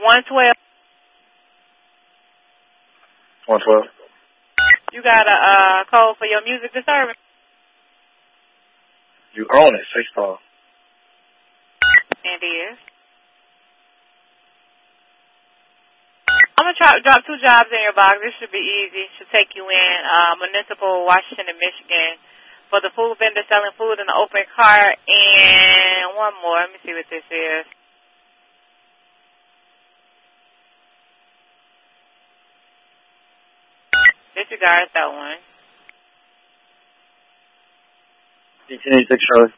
112. 112. You got a code for your music disturbance? You own it. 6 call. And it is. I'm going to drop 2 jobs in your box. This should be easy. Should take you in Municipal, Washington, Michigan, for the food vendor selling food in the open cart. And one more. Let me see what this is. Disregard that one. 1886 Charlie.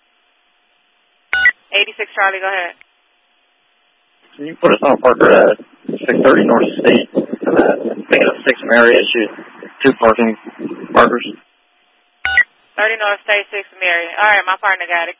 86 Charlie, go ahead. Can you put us on Parker at 630 North State? Make it a 6 Mary issue. 2 parking markers. 30 North State, 6 Mary. All right, my partner got it.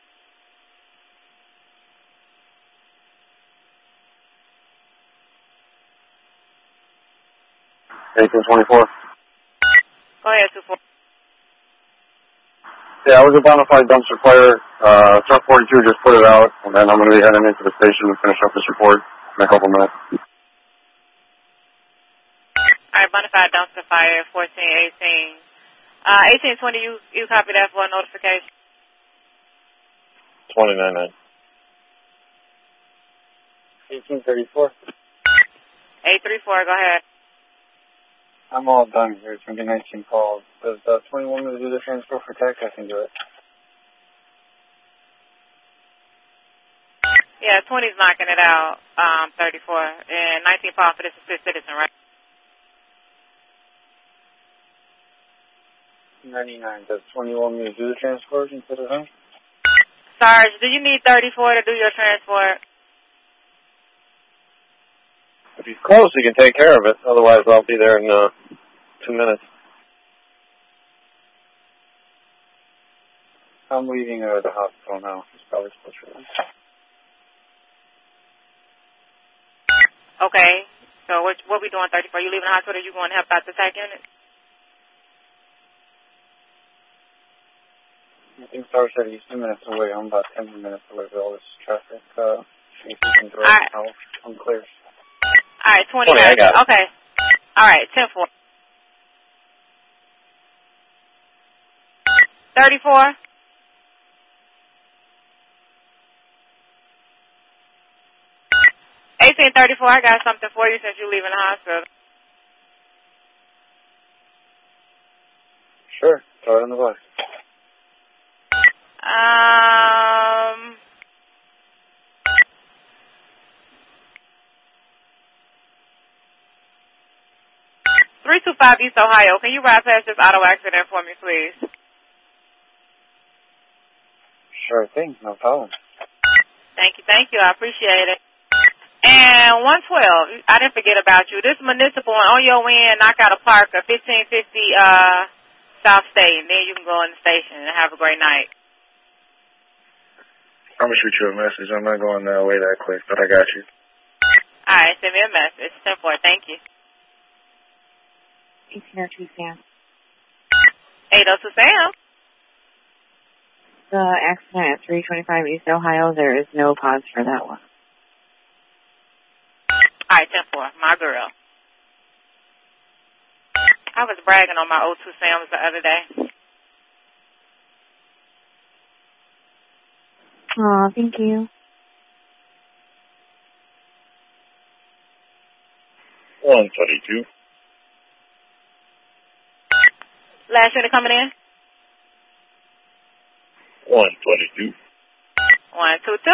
$18.24. Go ahead, 24. Yeah, I was a bona fide dumpster fire. Truck 42 just put it out, and then I'm going to be heading into the station to finish up this report in a couple minutes. All right, bona fide dumpster fire, 1418. 1820, you copy that for a notification? 29. 1834. 834, go ahead. I'm all done here. It's going to be 19 calls. Does 21 want to do the transfer for tech? I can do it. Yeah, 20's knocking it out, 34. And 19 call for this assist citizen, right? 99. Does 20 want me to do the transfer instead of him? Sarge, do you need 34 to do your transport? If he's close, he can take care of it. Otherwise, I'll be there in 2 minutes. I'm leaving the hospital now. He's probably supposed to. Okay. So what we doing, 34? You leaving the hospital or you going to help out the psych unit? I think Sarge said he's 2 minutes away. I'm about 10 minutes away with all this traffic. If you can direct, right. I'm clear. All right, 20. 20, I got it. Okay. All right, 10-4. 34. 1834, I got something for you since you're leaving the hospital. Sure. Throw it in the box. 325 East Ohio. Can you ride past this auto accident for me, please? Sure thing. No problem. Thank you. I appreciate it. And 112, I didn't forget about you. This municipal on your end, knock out a Parker, 1550 South State, and then you can go in the station and have a great night. I'm going to shoot you a message. I'm not going away that quick, but I got you. All right, send me a message. 10-4. Thank you. 1802 Sam. 802 Sam. The accident at 325 East Ohio, there is no pause for that one. All right, 10-4. My girl. I was bragging on my 02 Sams the other day. Oh, thank you. $122. Last unit coming in? 122. 122.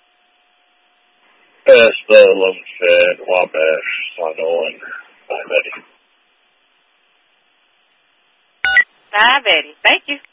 Pesta, Lumshed, Wabash, Sonoan, Betty. Hi, Betty. Thank you.